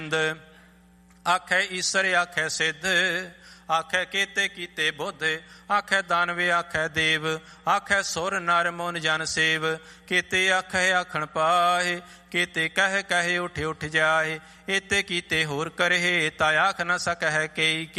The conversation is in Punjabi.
ਆਖੈ ਈਸਰ ਆਖੈ ਸਿੱਧ, ਆਖੈ ਕੇਤੇ ਕੀਤੇ ਬੁੱਧ, ਆਖੈ ਦਾਨਵੇ ਆਖੈ ਦੇਵ, ਆਖੈ ਸੁਰ ਨਰ ਮੁਨ ਜਨ ਸੇਵ। ਕੇਤੇ ਆਖੈ ਆਖਣ ਪਾਹੇ, ਕੇਤੇ ਕਹਿ ਕਹਿ ਉਠ ਉਠ ਜਾਹੇ। ਏਤੇ ਕੀਤੇ ਹੋਰ ਕਰਹਿ, ਤਾ ਆਖ ਨ ਸਕਹਿ ਕਈ।